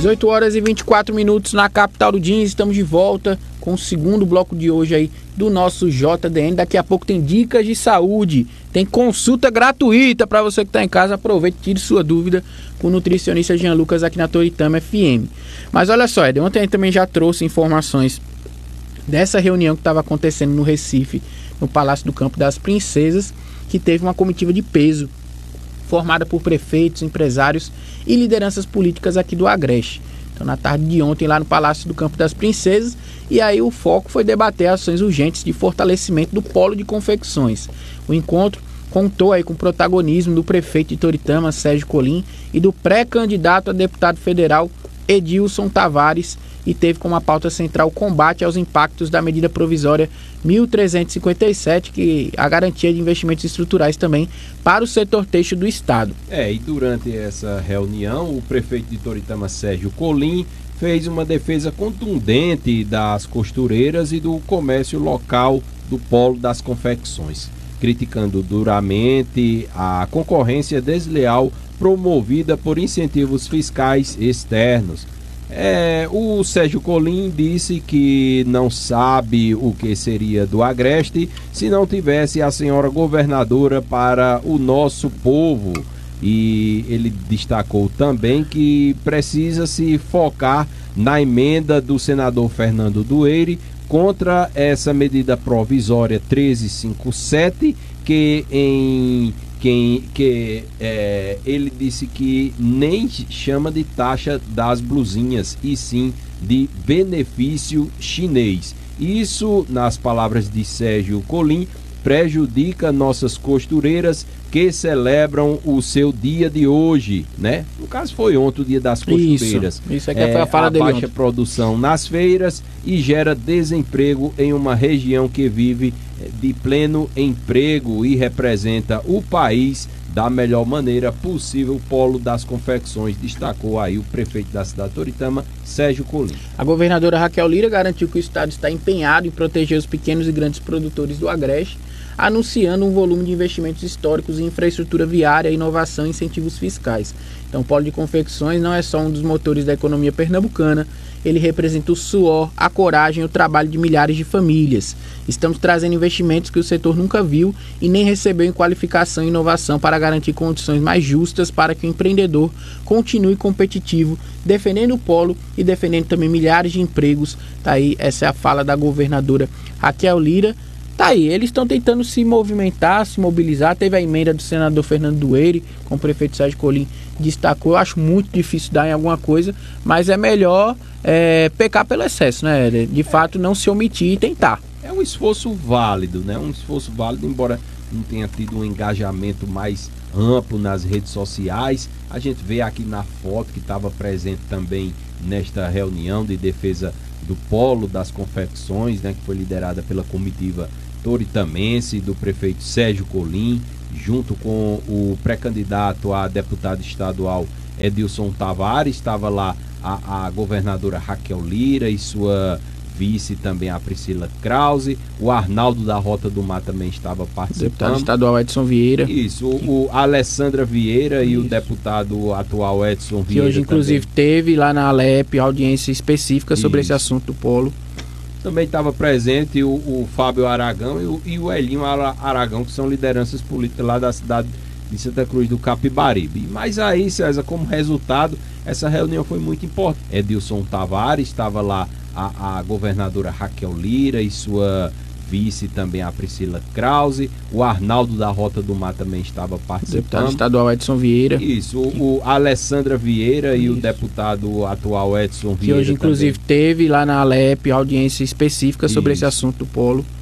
18 horas e 24 minutos na capital do Jeans. Estamos de volta com o segundo bloco de hoje aí do nosso JDN. Daqui a pouco tem dicas de saúde, tem consulta gratuita para você que está em casa. Aproveite e tire sua dúvida com o nutricionista Jean Lucas aqui na Toritama FM. Mas olha só, Ed, ontem a gente também já trouxe informações dessa reunião que estava acontecendo no Recife, no Palácio do Campo das Princesas, que teve uma comitiva de peso formada por prefeitos, empresários e lideranças políticas aqui do Agreste. Então, na tarde de ontem, lá no Palácio do Campo das Princesas, e aí o foco foi debater ações urgentes de fortalecimento do polo de confecções. O encontro contou aí com o protagonismo do prefeito de Toritama, Sérgio Colim, e do pré-candidato a deputado federal, Edilson Tavares, e teve como a pauta central o combate aos impactos da medida provisória 1357, que a garantia de investimentos estruturais também para o setor têxtil do estado. E durante essa reunião, o prefeito de Toritama, Sérgio Colim, fez uma defesa contundente das costureiras e do comércio local do polo das confecções, criticando duramente a concorrência desleal promovida por incentivos fiscais externos. O Sérgio Colim disse que não sabe o que seria do Agreste se não tivesse a senhora governadora para o nosso povo. E ele destacou também que precisa se focar na emenda do senador Fernando Dueire contra essa medida provisória 1357, ele disse que nem chama de taxa das blusinhas, e sim de benefício chinês. Isso, nas palavras de Sérgio Colim, prejudica nossas costureiras que celebram o seu dia de hoje, né? No caso foi ontem o dia das costureiras. Isso aqui foi a fala dele. Baixa produção nas feiras e gera desemprego em uma região que vive de pleno emprego e representa o país da melhor maneira possível, o polo das confecções, destacou aí o prefeito da cidade de Toritama, Sérgio Colim. A governadora Raquel Lira garantiu que o estado está empenhado em proteger os pequenos e grandes produtores do Agreste, anunciando um volume de investimentos históricos em infraestrutura viária, inovação e incentivos fiscais. Então, o polo de confecções não é só um dos motores da economia pernambucana, ele representa o suor, a coragem e o trabalho de milhares de famílias. Estamos trazendo investimentos que o setor nunca viu e nem recebeu em qualificação e inovação para garantir condições mais justas para que o empreendedor continue competitivo, defendendo o polo e defendendo também milhares de empregos. Tá aí, essa é a fala da governadora Raquel Lira. Tá aí, eles estão tentando se movimentar, se mobilizar. Teve a emenda do senador Fernando Dueire, como o prefeito Sérgio Colim destacou. Eu acho muito difícil dar em alguma coisa, mas é melhor pecar pelo excesso, né? De fato, não se omitir e tentar. É um esforço válido, né? Um esforço válido, embora não tenha tido um engajamento mais amplo nas redes sociais. A gente vê aqui na foto que estava presente também nesta reunião de defesa do polo das confecções, né, que foi liderada pela comitiva toritamense do prefeito Sérgio Colim, junto com o pré-candidato a deputado estadual Edilson Tavares. Estava lá a governadora Raquel Lira e sua vice também, a Priscila Krause. O Arnaldo da Rota do Mar também estava participando. Deputado estadual Edson Vieira. Isso, o Alessandra Vieira. Isso. E o deputado atual Edson Vieira. Que hoje, inclusive, também teve lá na Alep audiência específica sobre esse assunto do polo. Também estava presente o Fábio Aragão e o Elinho Aragão, que são lideranças políticas lá da cidade de Santa Cruz do Capibaribe. Mas aí, César, como resultado, essa reunião foi muito importante. Edilson Tavares, estava lá a governadora Raquel Lira e sua vice também, a Priscila Krause. O Arnaldo da Rota do Mar também estava participando. Deputado estadual Edson Vieira. Isso, o Alessandra Vieira. Isso. E o deputado atual Edson Vieira. Que hoje, inclusive, também teve lá na Alep audiência específica sobre esse assunto do polo.